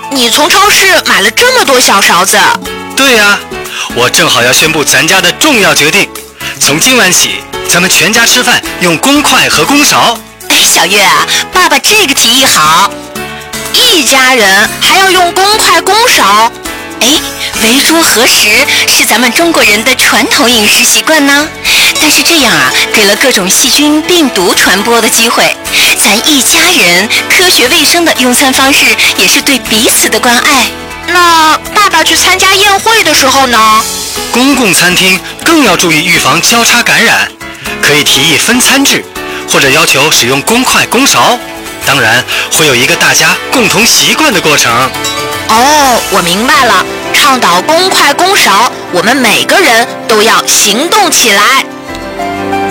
你从超市买了这么多小勺子？ 对呀，我正好要宣布咱家的重要决定，从今晚起，咱们全家吃饭用公筷和公勺。 小月啊，爸爸这个提议好，一家人还要用公筷公勺。围桌合食是咱们中国人的传统饮食习惯呢，但是这样啊，给了各种细菌病毒传播的机会。咱一家人科学卫生的用餐方式也是对彼此的关爱。那爸爸去参加宴会的时候呢？ 公共餐厅更要注意预防交叉感染，可以提议分餐制，或者要求使用公筷公勺。当然会有一个大家共同习惯的过程。 我明白了，倡导公筷公勺，我们每个人都要行动起来。